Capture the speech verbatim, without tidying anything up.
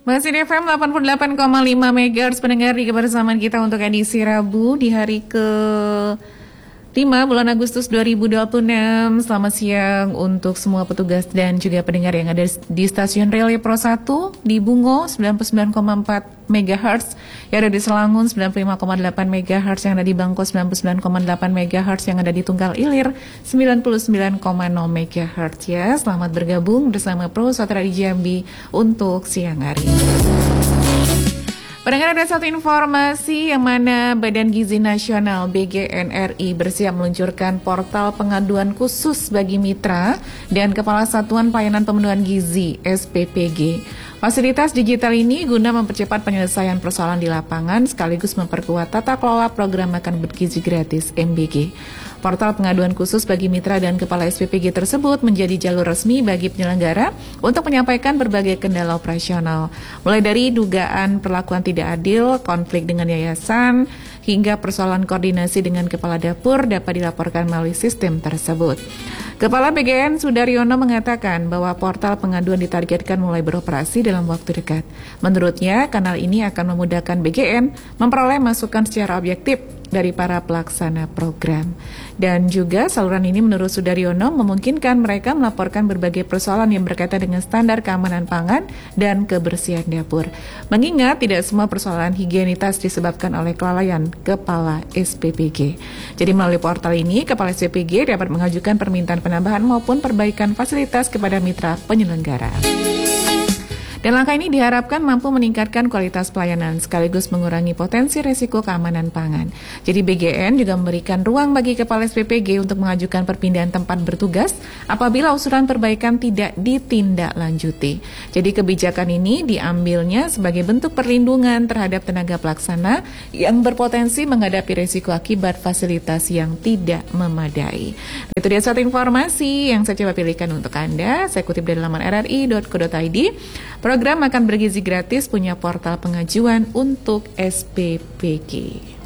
Masih di F M delapan puluh delapan koma lima megahertz pendengar di kebersamaan kita untuk edisi Rabu di hari ke lima bulan Agustus dua ribu dua puluh enam. Selamat siang untuk semua petugas dan juga pendengar yang ada di stasiun Relay Pro satu di Bungo sembilan puluh sembilan koma empat megahertz, yang ada di Selangun sembilan puluh lima koma delapan megahertz, yang ada di Bangko sembilan puluh sembilan koma delapan megahertz, yang ada di Tunggal Ilir sembilan puluh sembilan koma nol megahertz ya. Selamat bergabung bersama Pro Satra di Jambi untuk siang hari. Pendengar, ada satu informasi yang mana Badan Gizi Nasional B G N R I bersiap meluncurkan portal pengaduan khusus bagi mitra dan Kepala Satuan Pelayanan Pemenuhan Gizi S P P G. Fasilitas digital ini guna mempercepat penyelesaian persoalan di lapangan sekaligus memperkuat tata kelola program makan bergizi gratis M B G. Portal pengaduan khusus bagi mitra dan kepala S P P G tersebut menjadi jalur resmi bagi penyelenggara untuk menyampaikan berbagai kendala operasional, mulai dari dugaan perlakuan tidak adil, konflik dengan yayasan, hingga persoalan koordinasi dengan kepala dapur dapat dilaporkan melalui sistem tersebut. Kepala B G N Sudaryono mengatakan bahwa portal pengaduan ditargetkan mulai beroperasi dalam waktu dekat. Menurutnya, kanal ini akan memudahkan B G N memperoleh masukan secara objektif dari para pelaksana program. Dan juga saluran ini menurut Sudaryono memungkinkan mereka melaporkan berbagai persoalan yang berkaitan dengan standar keamanan pangan dan kebersihan dapur. Mengingat tidak semua persoalan higienitas disebabkan oleh kelalaian kepala S P P G. Jadi melalui portal ini, kepala S P P G dapat mengajukan permintaan penambahan maupun perbaikan fasilitas kepada mitra penyelenggara. Dan langkah ini diharapkan mampu meningkatkan kualitas pelayanan sekaligus mengurangi potensi risiko keamanan pangan. Jadi B G N juga memberikan ruang bagi kepala S P P G untuk mengajukan perpindahan tempat bertugas apabila usulan perbaikan tidak ditindaklanjuti. Jadi kebijakan ini diambilnya sebagai bentuk perlindungan terhadap tenaga pelaksana yang berpotensi menghadapi risiko akibat fasilitas yang tidak memadai. Itu dia satu informasi yang saya coba pilihkan untuk Anda. Saya kutip dari laman r r i dot co dot i d. Program Makan Bergizi Gratis punya portal pengajuan untuk S P P G.